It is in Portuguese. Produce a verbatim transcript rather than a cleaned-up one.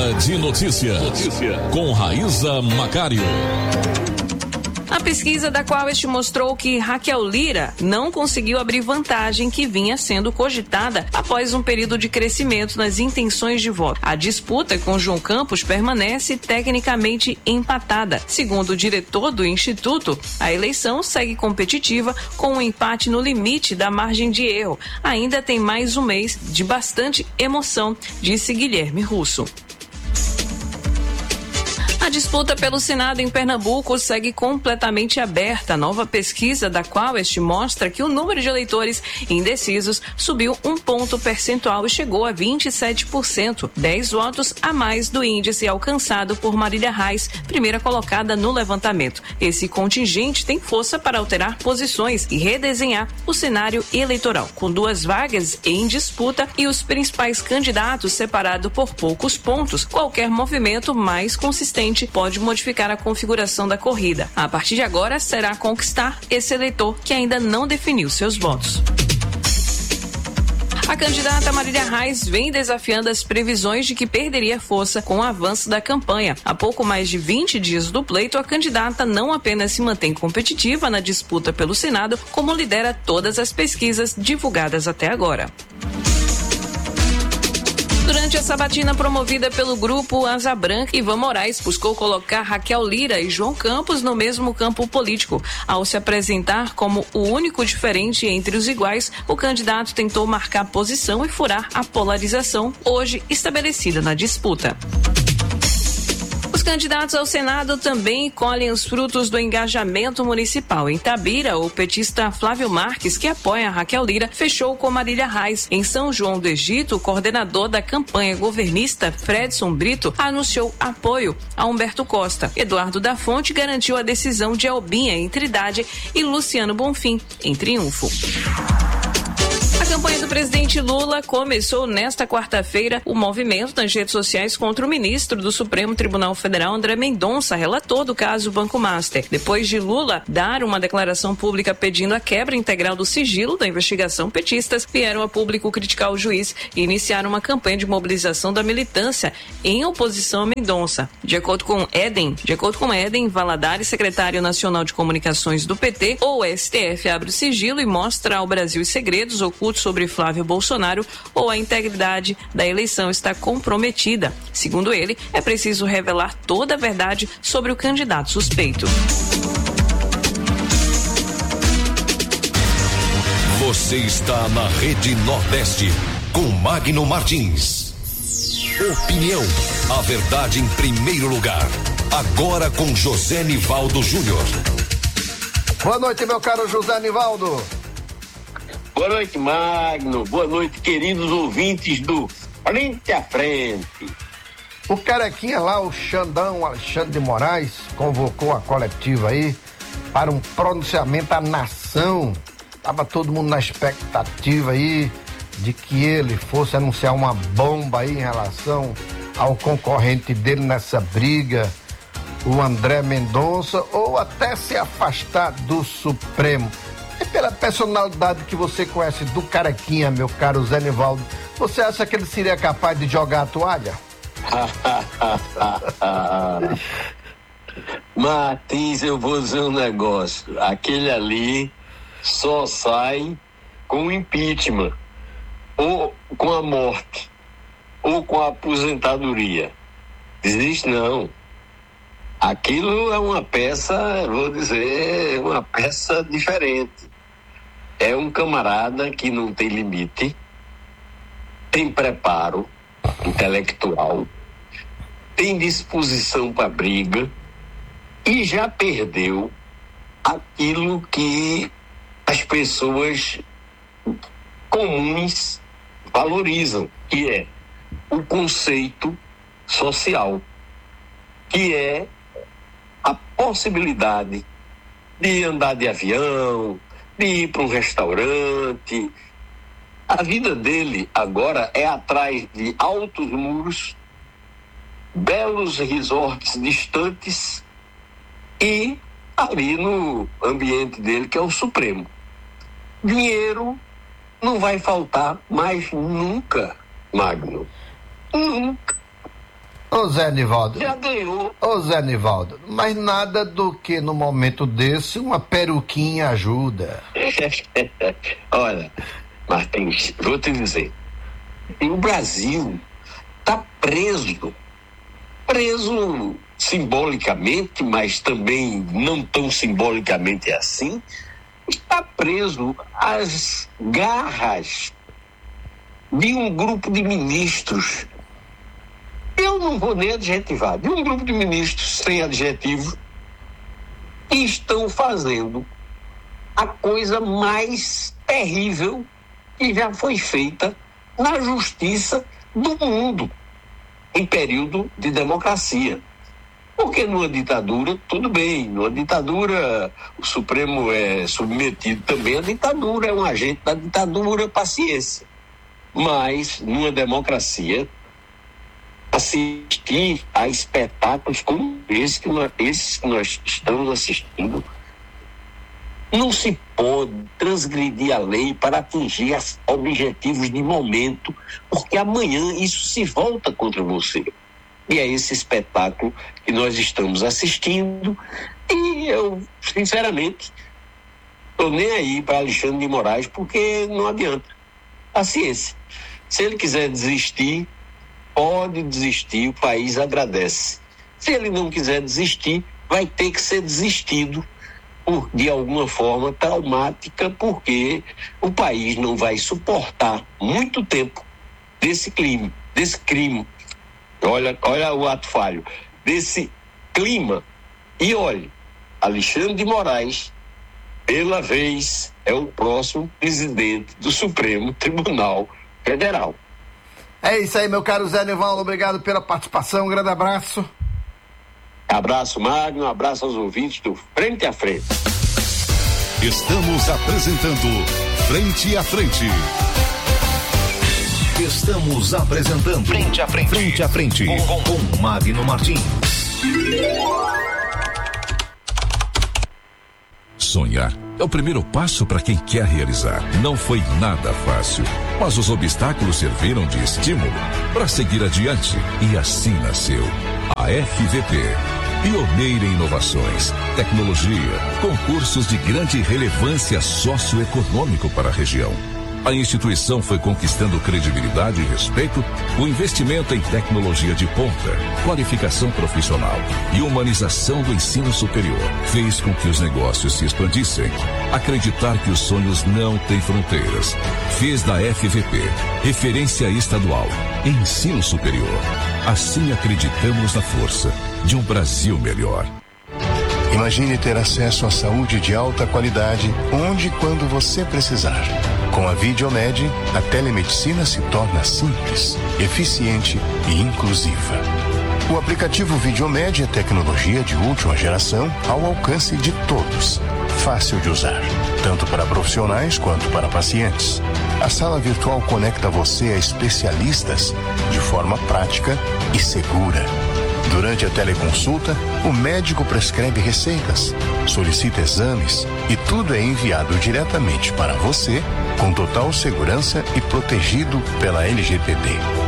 Hora de notícia. Notícia. Com Raíza Macário. A pesquisa da qual este mostrou que Raquel Lira não conseguiu abrir vantagem que vinha sendo cogitada após um período de crescimento nas intenções de voto. A disputa com João Campos permanece tecnicamente empatada. Segundo o diretor do Instituto, a eleição segue competitiva com um empate no limite da margem de erro. Ainda tem mais um mês de bastante emoção, disse Guilherme Russo. A disputa pelo Senado em Pernambuco segue completamente aberta. A nova pesquisa da qual este mostra que o número de eleitores indecisos subiu um ponto percentual e chegou a vinte e sete por cento, dez votos a mais do índice alcançado por Marília Reis, primeira colocada no levantamento. Esse contingente tem força para alterar posições e redesenhar o cenário eleitoral, com duas vagas em disputa e os principais candidatos separados por poucos pontos. Qualquer movimento mais consistente pode modificar a configuração da corrida. A partir de agora, será conquistar esse eleitor que ainda não definiu seus votos. A candidata Marília Reis vem desafiando as previsões de que perderia força com o avanço da campanha. Há pouco mais de vinte dias do pleito, a candidata não apenas se mantém competitiva na disputa pelo Senado, como lidera todas as pesquisas divulgadas até agora. Durante a sabatina promovida pelo grupo Asa Branca, Ivan Moraes buscou colocar Raquel Lira e João Campos no mesmo campo político. Ao se apresentar como o único diferente entre os iguais, o candidato tentou marcar posição e furar a polarização hoje estabelecida na disputa. Os candidatos ao Senado também colhem os frutos do engajamento municipal. Em Tabira, o petista Flávio Marques, que apoia a Raquel Lira, fechou com Marília Reis. Em São João do Egito, o coordenador da campanha governista, Fredson Brito, anunciou apoio a Humberto Costa. Eduardo da Fonte garantiu a decisão de Albinha em Trindade e Luciano Bonfim em Triunfo. A campanha do presidente Lula começou nesta quarta-feira. O movimento nas redes sociais contra o ministro do Supremo Tribunal Federal, André Mendonça, relator do caso Banco Master. Depois de Lula dar uma declaração pública pedindo a quebra integral do sigilo da investigação, petistas vieram a público criticar o juiz e iniciaram uma campanha de mobilização da militância em oposição a Mendonça. De acordo com Éden, de acordo com Éden Valadares, secretário nacional de comunicações do P T, o S T F abre o sigilo e mostra ao Brasil os segredos ocultos sobre Flávio Bolsonaro ou a integridade da eleição está comprometida. Segundo ele, é preciso revelar toda a verdade sobre o candidato suspeito. Você está na Rede Nordeste com Magno Martins. Opinião, a verdade em primeiro lugar. Agora com José Nivaldo Júnior. Boa noite, meu caro José Nivaldo. Boa noite, Magno. Boa noite, queridos ouvintes do Frente a Frente. O carequinha lá, o Xandão Alexandre de Moraes, convocou a coletiva aí para um pronunciamento à nação. Tava todo mundo na expectativa aí de que ele fosse anunciar uma bomba aí em relação ao concorrente dele nessa briga, o André Mendonça, ou até se afastar do Supremo. E pela personalidade que você conhece do carequinha, meu caro Zé Nivaldo, você acha que ele seria capaz de jogar a toalha? Martins, eu vou dizer um negócio. Aquele ali só sai com o impeachment, ou com a morte, ou com a aposentadoria. Existe não. Aquilo é uma peça, vou dizer, uma peça diferente. É um camarada que não tem limite, tem preparo intelectual, tem disposição para briga e já perdeu aquilo que as pessoas comuns valorizam, que é o conceito social, que é a possibilidade de andar de avião, de ir para um restaurante. A vida dele agora é atrás de altos muros, belos resorts distantes e ali no ambiente dele, que é o Supremo. Dinheiro não vai faltar mais nunca, Magno. Nunca. Ô Zé Nivaldo. Já ganhou. Ô Zé Nivaldo, mas nada do que no momento desse uma peruquinha ajuda. Olha, Martins, vou te dizer, o Brasil está preso, preso simbolicamente, mas também não tão simbolicamente assim, está preso às garras de um grupo de ministros. Eu não vou nem adjetivar, de um grupo de ministros sem adjetivo, que estão fazendo a coisa mais terrível que já foi feita na justiça do mundo em período de democracia. Porque numa ditadura, tudo bem, numa ditadura o Supremo é submetido também à ditadura, é um agente da ditadura, paciência. Mas numa democracia, assistir a espetáculos como esse que nós, esses que nós estamos assistindo, não se pode transgredir a lei para atingir os objetivos de momento, porque amanhã isso se volta contra você. E é esse espetáculo que nós estamos assistindo, e eu, sinceramente, estou nem aí para Alexandre de Moraes, porque não adianta. Paciência. Se ele quiser desistir, pode desistir, o país agradece. Se ele não quiser desistir, vai ter que ser desistido por, de alguma forma traumática, porque o país não vai suportar muito tempo desse crime, desse crime. Olha, olha o ato falho, desse clima. E olha, Alexandre de Moraes, pela vez, é o próximo presidente do Supremo Tribunal Federal. É isso aí, meu caro Zé Nivaldo, obrigado pela participação, um grande abraço. Abraço, Magno, um abraço aos ouvintes do Frente a Frente. Estamos apresentando Frente a Frente. Estamos apresentando Frente a Frente. Frente a Frente com, com Magno Martins. Sonhar é o primeiro passo para quem quer realizar. Não foi nada fácil, mas os obstáculos serviram de estímulo para seguir adiante, e assim nasceu a F V P. Pioneira em inovações, tecnologia, concursos de grande relevância socioeconômico para a região. A instituição foi conquistando credibilidade e respeito com investimento em tecnologia de ponta, qualificação profissional e humanização do ensino superior. Fez com que os negócios se expandissem. Acreditar que os sonhos não têm fronteiras. Fez da F V P referência estadual em ensino superior. Assim acreditamos na força de um Brasil melhor. Imagine ter acesso à saúde de alta qualidade onde e quando você precisar. Com a Videomed, a telemedicina se torna simples, eficiente e inclusiva. O aplicativo Videomed é tecnologia de última geração ao alcance de todos. Fácil de usar, tanto para profissionais quanto para pacientes. A sala virtual conecta você a especialistas de forma prática e segura. Durante a teleconsulta, o médico prescreve receitas, solicita exames e tudo é enviado diretamente para você, com total segurança e protegido pela L G P D.